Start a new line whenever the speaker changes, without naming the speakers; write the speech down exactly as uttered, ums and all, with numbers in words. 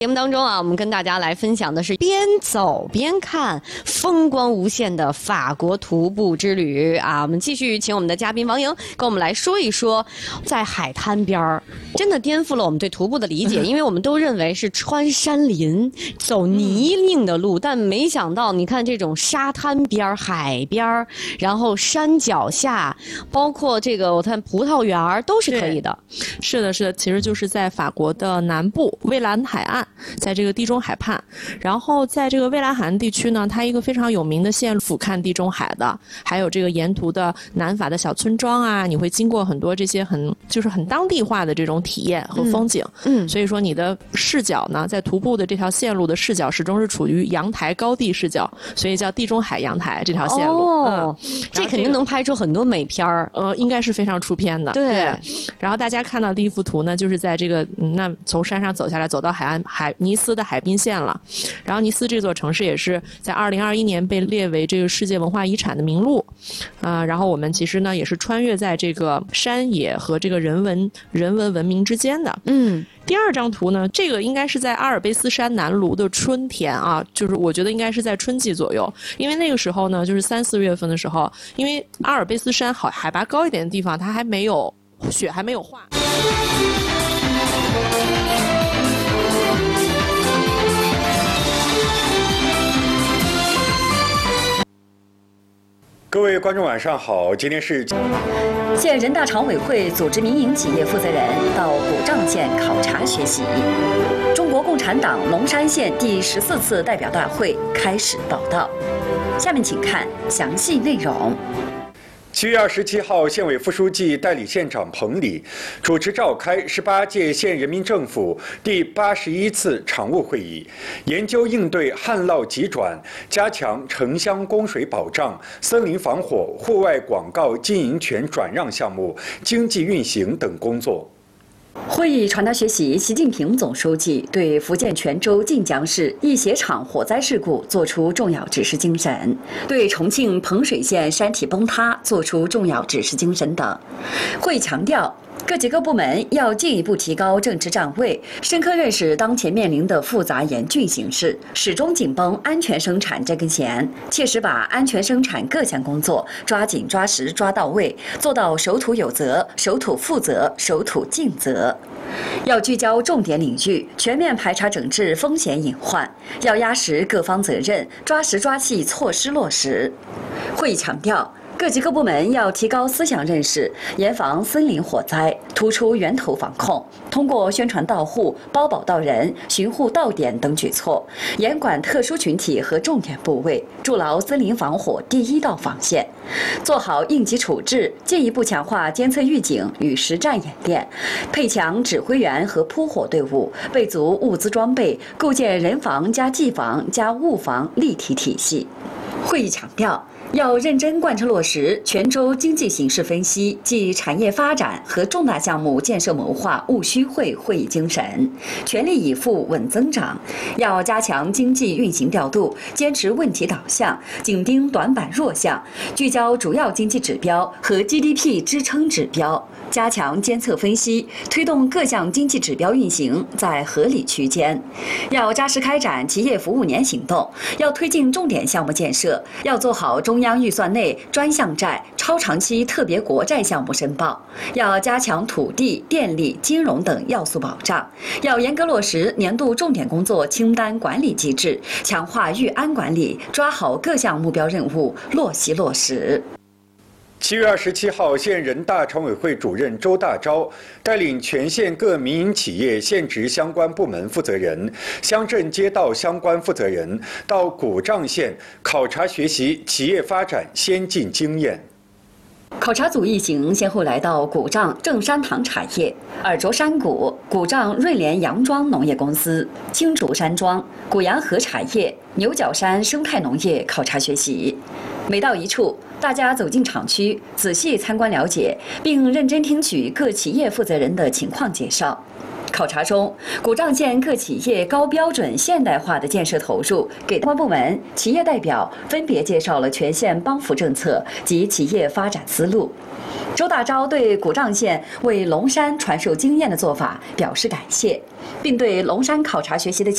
节目当中啊，我们跟大家来分享的是边走边看风光无限的法国徒步之旅啊。我们继续请我们的嘉宾王莹跟我们来说一说，在海滩边儿真的颠覆了我们对徒步的理解，因为我们都认为是穿山林、走泥泞的路，但没想到你看这种沙滩边、海边，然后山脚下，包括这个我看葡萄园都是可以的。
是的，是的，其实就是在法国的南部蔚蓝海岸。在这个地中海畔，然后在这个蔚蓝海岸地区呢，它一个非常有名的线路俯瞰地中海的，还有这个沿途的南法的小村庄啊，你会经过很多这些很就是很当地化的这种体验和风景。嗯，嗯所以说你的视角呢，在徒步的这条线路的视角始终是处于阳台高地视角，所以叫地中海阳台这条线路。哦，
嗯、这肯定能拍出很多美片儿，
呃，应该是非常出片的。
对。
对然后大家看到第一幅图呢，就是在这个、嗯、那从山上走下来，走到海岸。海尼斯的海滨线了，然后尼斯这座城市也是在二零二一年被列为这个世界文化遗产的名录，啊、呃，然后我们其实呢也是穿越在这个山野和这个人文人文文明之间的。嗯，第二张图呢，这个应该是在阿尔卑斯山南麓的春天啊，就是我觉得应该是在春季左右，因为那个时候呢，就是三四月份的时候，因为阿尔卑斯山好海拔高一点的地方，它还没有雪还没有化。
各位观众晚上好，今天是
县人大常委会组织民营企业负责人到古丈县考察学习。中国共产党龙山县第十四次代表大会开始报道，下面请看详细内容。
七月二十七号，县委副书记、代理县长彭礼主持召开十八届县人民政府第八十一次常务会议，研究应对旱涝急转、加强城乡供水保障、森林防火、户外广告经营权转让项目经济运行等工作。
会议传达学习习近平总书记对福建泉州晋江市一鞋厂火灾事故作出重要指示精神，对重庆彭水县山体崩塌作出重要指示精神等。会议强调，各级各部门要进一步提高政治站位，深刻认识当前面临的复杂严峻形势，始终紧绷安全生产这根弦，切实把安全生产各项工作抓紧抓实抓到位，做到守土有责、守土负责、守土尽责。要聚焦重点领域，全面排查整治风险隐患，要压实各方责任，抓实抓细措施落实。会议强调，各级各部门要提高思想认识，严防森林火灾，突出源头防控，通过宣传到户、包保到人、巡护到点等举措，严管特殊群体和重点部位，筑牢森林防火第一道防线，做好应急处置，进一步强化监测预警与实战演练，配强指挥员和扑火队伍，备足物资装备，构建人防加技防加物防立体体系。会议强调，要认真贯彻落实泉州经济形势分析及产业发展和重大项目建设谋划务虚会会议精神，全力以赴稳增长。要加强经济运行调度，坚持问题导向，紧盯短板弱项，聚焦主要经济指标和 G D P 支撑指标，加强监测分析，推动各项经济指标运行在合理区间。要扎实开展企业服务年行动，要推进重点项目建设，要做好中央预算内专项债、超长期特别国债项目申报，要加强土地、电力、金融等要素保障，要严格落实年度重点工作清单管理机制，强化预安管理，抓好各项目标任务，落细落实。
七月二十七号，县人大常委会主任周大钊带领全县各民营企业县直相关部门负责人、乡镇街道相关负责人到古丈县考察学习企业发展先进经验。
考察组一行先后来到古丈正山堂茶叶、尔卓山谷、古丈瑞联杨庄农业公司、青竹山庄、古阳河茶叶、牛角山生态农业考察学习。每到一处，大家走进厂区，仔细参观了解，并认真听取各企业负责人的情况介绍。考考察中，古丈县各企业高标准现代化的建设投入，给相关部门、企业代表分别介绍了全县帮扶政策及企业发展思路。周大钊对古丈县为龙山传授经验的做法表示感谢，并对龙山考察学习的